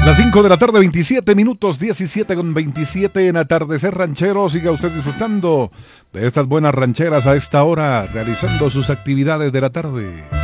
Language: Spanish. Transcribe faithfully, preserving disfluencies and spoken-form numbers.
Las cinco de la tarde, veintisiete minutos, diecisiete con veintisiete en Atardecer Ranchero. Siga usted disfrutando de estas buenas rancheras a esta hora, realizando sus actividades de la tarde.